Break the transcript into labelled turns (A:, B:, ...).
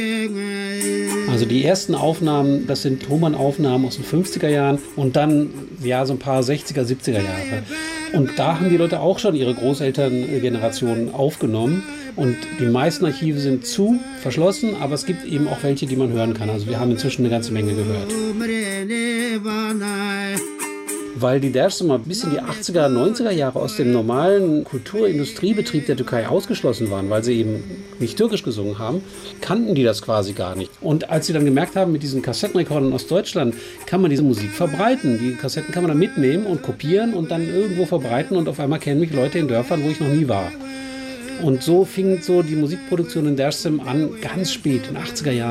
A: Also die ersten Aufnahmen, das sind Thomann-Aufnahmen aus den 50er Jahren und dann ja so ein paar 60er, 70er Jahre. Und da haben die Leute auch schon ihre Großelterngenerationen aufgenommen. Und die meisten Archive sind verschlossen, aber es gibt eben auch welche, die man hören kann. Also wir haben inzwischen eine ganze Menge gehört. Weil die Dersim bis in die 80er, 90er Jahre aus dem normalen Kultur-Industriebetrieb der Türkei ausgeschlossen waren, weil sie eben nicht türkisch gesungen haben, kannten die das quasi gar nicht. Und als sie dann gemerkt haben, mit diesen Kassettenrekordern aus Deutschland kann man diese Musik verbreiten. Die Kassetten kann man dann mitnehmen und kopieren und dann irgendwo verbreiten und auf einmal kennen mich Leute in Dörfern, wo ich noch nie war. Und so fing so die Musikproduktion in Dersim an, ganz spät, in den 80er Jahren.